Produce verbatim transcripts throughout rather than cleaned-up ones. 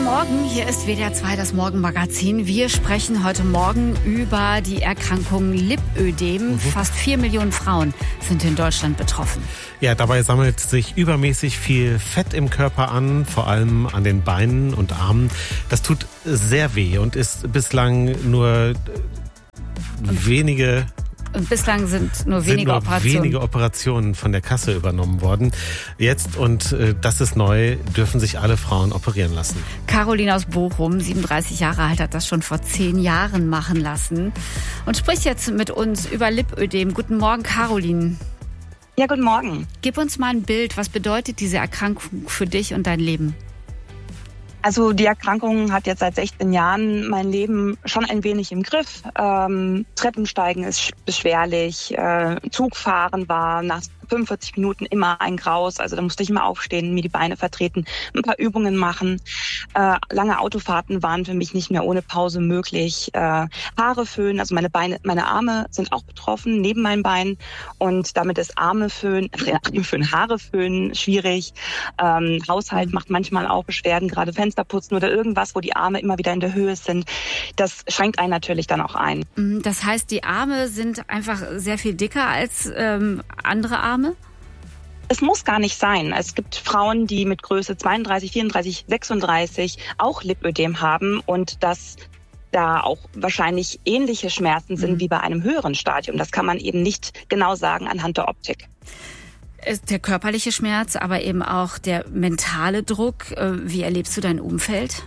Guten Morgen, hier ist W D R zwei, das Morgenmagazin. Wir sprechen heute Morgen über die Erkrankung Lipödem. Mhm. Fast vier Millionen Frauen sind in Deutschland betroffen. Ja, dabei sammelt sich übermäßig viel Fett im Körper an, vor allem an den Beinen und Armen. Das tut sehr weh und ist bislang nur wenige... Und bislang sind nur wenige sind nur Operationen. wenige Operationen von der Kasse übernommen worden. Jetzt, und äh, das ist neu, dürfen sich alle Frauen operieren lassen. Caroline aus Bochum, siebenunddreißig Jahre alt, hat das schon vor zehn Jahren machen lassen und spricht jetzt mit uns über Lipödem. Guten Morgen, Caroline. Ja, guten Morgen. Gib uns mal ein Bild. Was bedeutet diese Erkrankung für dich und dein Leben? Also die Erkrankung hat jetzt seit sechzehn Jahren mein Leben schon ein wenig im Griff. Ähm, Treppensteigen ist beschwerlich, äh, Zugfahren war nach fünfundvierzig Minuten immer ein Graus. Also da musste ich immer aufstehen, mir die Beine vertreten, ein paar Übungen machen. Äh, lange Autofahrten waren für mich nicht mehr ohne Pause möglich. Äh, Haare föhnen, also meine Beine, meine Arme sind auch betroffen, neben meinen Beinen. Und damit ist Arme föhnen, äh, föhnen, Haare föhnen schwierig. Ähm, Haushalt macht manchmal auch Beschwerden, gerade Fenster putzen oder irgendwas, wo die Arme immer wieder in der Höhe sind. Das schränkt einen natürlich dann auch ein. Das heißt, die Arme sind einfach sehr viel dicker als ähm, andere Arme? Es muss gar nicht sein. Es gibt Frauen, die mit Größe zweiunddreißig, vierunddreißig, sechsunddreißig auch Lipödem haben und das da auch wahrscheinlich ähnliche Schmerzen sind mhm. wie bei einem höheren Stadium. Das kann man eben nicht genau sagen anhand der Optik. Der körperliche Schmerz, aber eben auch der mentale Druck. Wie erlebst du dein Umfeld?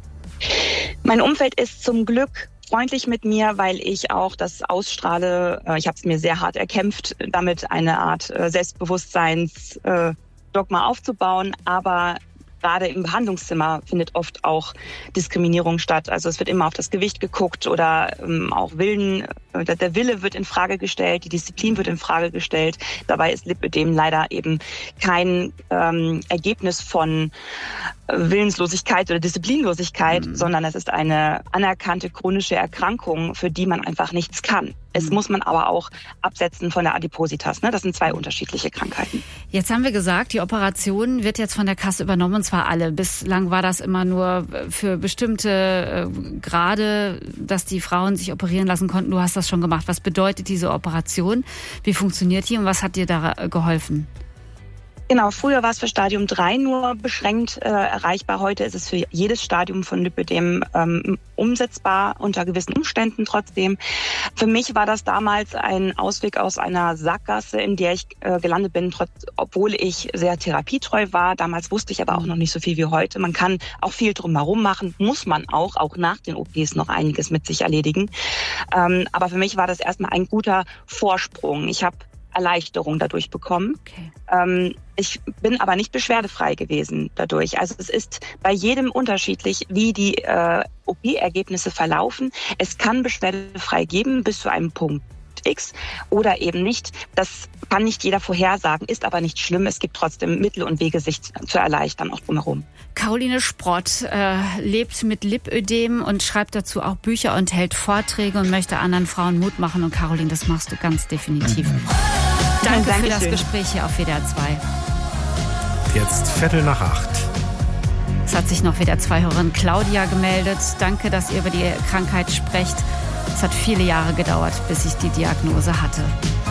Mein Umfeld ist zum Glück freundlich mit mir, weil ich auch das ausstrahle. Ich habe es mir sehr hart erkämpft, damit eine Art Selbstbewusstseinsdogma aufzubauen. Aber gerade im Behandlungszimmer findet oft auch Diskriminierung statt. Also es wird immer auf das Gewicht geguckt oder ähm, auch Willen, äh, der Wille wird in Frage gestellt, die Disziplin wird in Frage gestellt. Dabei ist Lipödem leider eben kein ähm, Ergebnis von Willenslosigkeit oder Disziplinlosigkeit, mhm. sondern es ist eine anerkannte chronische Erkrankung, für die man einfach nichts kann. Es muss man aber auch absetzen von der Adipositas. Ne? Das sind zwei unterschiedliche Krankheiten. Jetzt haben wir gesagt, die Operation wird jetzt von der Kasse übernommen, und zwar alle. Bislang war das immer nur für bestimmte äh, Grade, dass die Frauen sich operieren lassen konnten. Du hast das schon gemacht. Was bedeutet diese Operation? Wie funktioniert die und was hat dir da geholfen? Genau, früher war es für Stadium drei nur beschränkt äh, erreichbar. Heute ist es für jedes Stadium von Lipödem ähm, umsetzbar, unter gewissen Umständen trotzdem. Für mich war das damals ein Ausweg aus einer Sackgasse, in der ich äh, gelandet bin, trotz, obwohl ich sehr therapietreu war. Damals wusste ich aber auch noch nicht so viel wie heute. Man kann auch viel drumherum machen, muss man auch, auch nach den O Ps noch einiges mit sich erledigen. Ähm, aber für mich war das erstmal ein guter Vorsprung. Ich habe Erleichterung dadurch bekommen. Okay. Ähm, ich bin aber nicht beschwerdefrei gewesen dadurch. Also es ist bei jedem unterschiedlich, wie die äh, O P-Ergebnisse verlaufen. Es kann beschwerdefrei geben bis zu einem Punkt X oder eben nicht. Das kann nicht jeder vorhersagen, ist aber nicht schlimm. Es gibt trotzdem Mittel und Wege, sich zu erleichtern, auch drumherum. Caroline Sprott äh, lebt mit Lipödem und schreibt dazu auch Bücher und hält Vorträge und möchte anderen Frauen Mut machen. Und Caroline, das machst du ganz definitiv. Mhm. Danke für das Gespräch hier auf W D R zwei. Jetzt Viertel nach acht. Es hat sich noch W D R zwei-Hörerin Claudia gemeldet. Danke, dass ihr über die Krankheit sprecht. Es hat viele Jahre gedauert, bis ich die Diagnose hatte.